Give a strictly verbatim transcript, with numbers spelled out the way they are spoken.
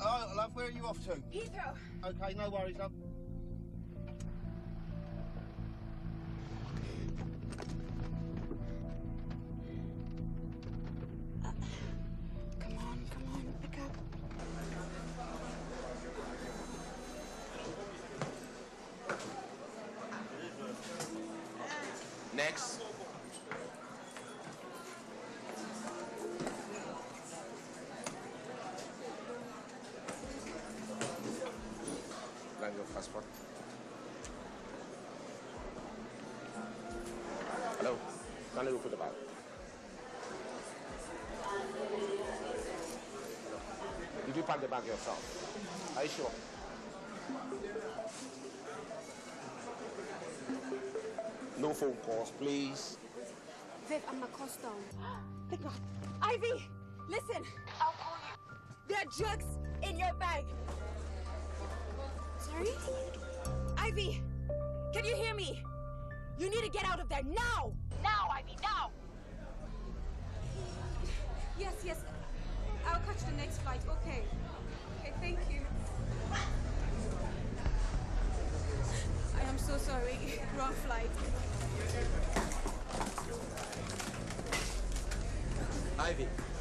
Oh, love, where are you off to? Heathrow. Okay, no worries, love. Uh, come on, come on, pick up. Next. Bring your passport. Hello. Can you put the bag? Did you pack the bag yourself? Are you sure? No phone calls, please. Viv, I'm not cost down. Thank God. Ivy, listen. I'll call you. There are drugs in your bag. Sorry? Ivy, can you hear me? You need to get out of there now. Now, Ivy, now. Yes, yes. I'll catch the next flight. Okay. Okay, thank you. I am so sorry. Wrong flight. Ivy.